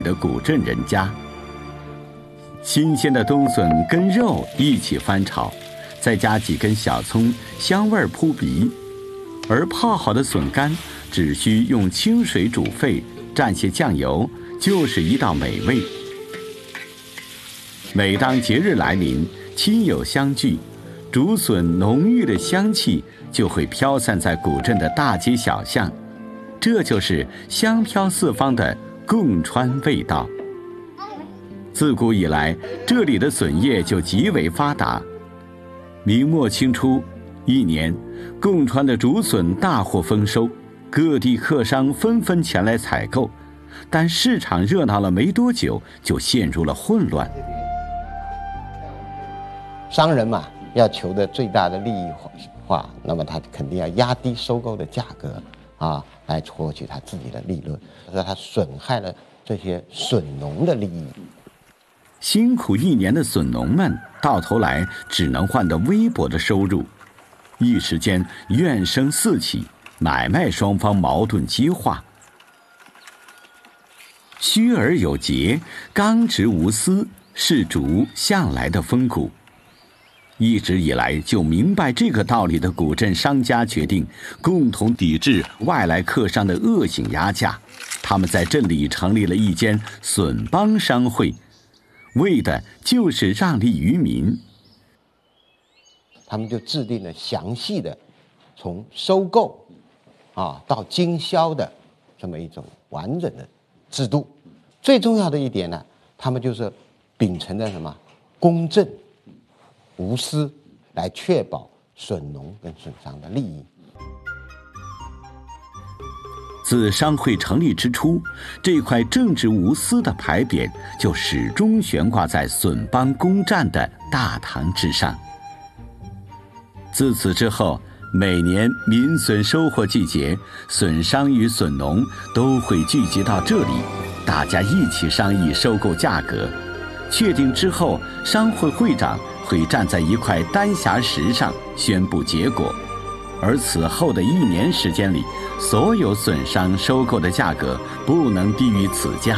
的古镇人家。新鲜的冬笋跟肉一起翻炒，再加几根小葱，香味扑鼻。而泡好的笋干只需用清水煮沸，蘸些酱油，就是一道美味。每当节日来临，亲友相聚，竹笋浓郁的香气就会飘散在古镇的大街小巷，这就是香飘四方的贡川味道。自古以来，这里的笋业就极为发达。明末清初，一年，贡川的竹笋大获丰收，各地客商纷纷前来采购，但市场热闹了没多久，就陷入了混乱。 商人嘛，要求的最大的利益化，那么他肯定要压低收购的价格啊，来获取他自己的利润，所以他损害了这些笋农的利益。 辛苦一年的笋农们，到头来只能换得微薄的收入，一时间怨声四起，买卖双方矛盾激化。虚而有节，刚直无私，是竹向来的风骨。一直以来就明白这个道理的古镇商家决定共同抵制外来客商的恶性压价，他们在镇里成立了一间笋帮商会，为的就是让利于民。 他们就制定了详细的从收购到经销的这么一种完整的制度。最重要的一点呢，他们就是秉承的什么公正无私，来确保笋农跟笋商的利益。 自商会成立之初，这块正直无私的牌匾就始终悬挂在笋帮公站的大堂之上。自此之后，每年民笋收获季节，笋商与笋农都会聚集到这里，大家一起商议收购价格。确定之后，商会会长会站在一块丹霞石上宣布结果，而此后的1年时间里，所有笋商收购的价格不能低于此价。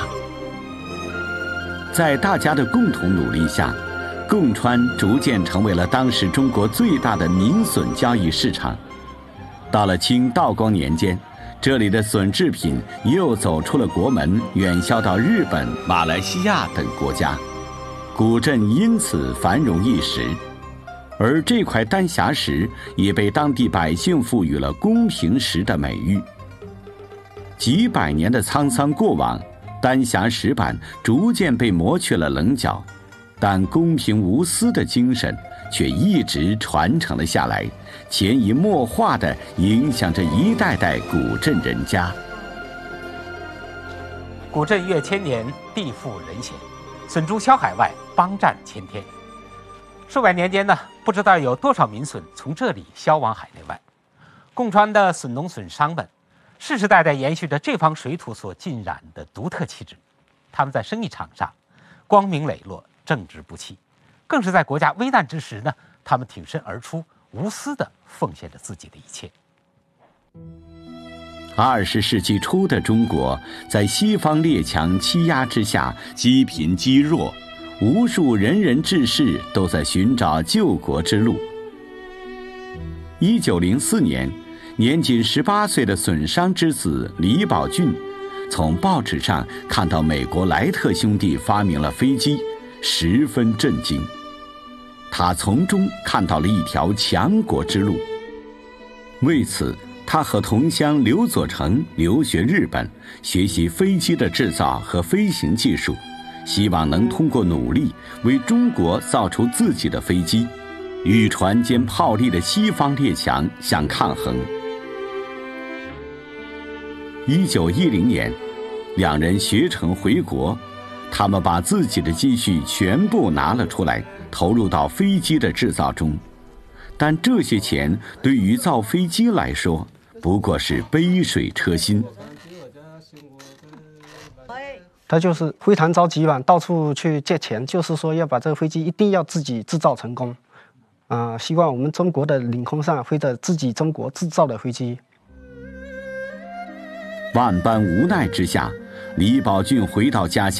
在大家的共同努力下，贡川逐渐成为了当时中国最大的民笋交易市场。到了清道光年间，这里的笋制品又走出了国门，远销到日本、马来西亚等国家，古镇因此繁荣一时。而这块丹霞石也被当地百姓赋予了公平石的美誉。几百年的沧桑过往，丹霞石板逐渐被磨去了棱角，但公平无私的精神却一直传承了下来，潜移默化地影响着一代代古镇人家。 古镇越千年，地富人贤，笋竹销海外，帮战千天。数百年间呢，不知道有多少民笋从这里销往海内外。贡川的笋农笋商们，世世代代延续着这方水土所浸染的独特气质。他们在生意场上光明磊落，正直不屈，更是在国家危难之时呢，他们挺身而出，无私地奉献着自己的一切。 20世纪初的中国，在西方列强欺压之下，积贫积弱，无数仁人志士都在寻找救国之路。1904年，年仅18岁的笋商之子李宝俊，从报纸上看到美国莱特兄弟发明了飞机，十分震惊。他从中看到了一条强国之路。为此，他和同乡刘佐成留学日本，学习飞机的制造和飞行技术，希望能通过努力为中国造出自己的飞机，与船坚炮利的西方列强相抗衡。1910年，两人学成回国，他们把自己的积蓄全部拿了出来，投入到飞机的制造中。但这些钱对于造飞机来说，不过是杯水车薪。 他就是非常着急嘛，到处去借钱，就是说要把这个飞机一定要自己制造成功，希望我们中国的领空上飞着自己中国制造的飞机。万般无奈之下，李宝俊回到家乡。